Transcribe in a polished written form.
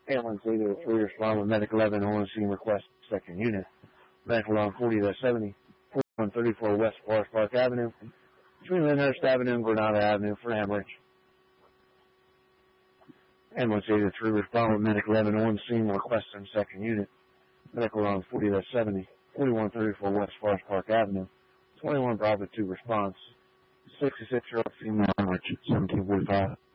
Ambulance 803 respond with Medic 11 on scene request second unit. Medical on 40-70, 4134 West Forest Park Avenue, between Lyndhurst Avenue and Granada Avenue for hemorrhage. Ambulance 803 respond with Medic 11 on scene request in second unit. Medical on 40-70, 4134 West Forest Park Avenue, 21 Bravo 2 response. 66-year-old female hemorrhage, 1745.